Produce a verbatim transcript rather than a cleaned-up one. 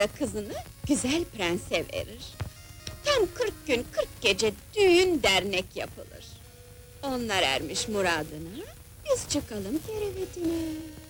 kızını güzel prense verir. Tam kırk gün, kırk gece düğün dernek yapılır. Onlar ermiş muradına, biz çıkalım kerevetine.